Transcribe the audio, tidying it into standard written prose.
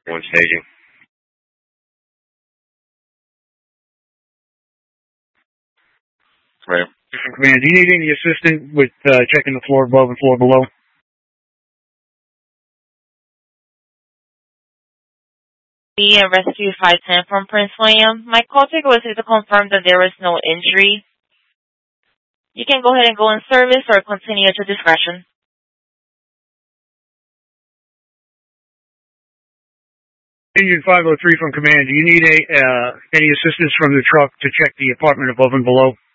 One staging. Right. From command, do you need any assistance with checking the floor above and floor below? Rescue 510 from Prince William. My call taker was here to confirm that there was no injury. You can go ahead and go in service or continue at your discretion. Engine 503 from command, do you need any assistance from the truck to check the apartment above and below?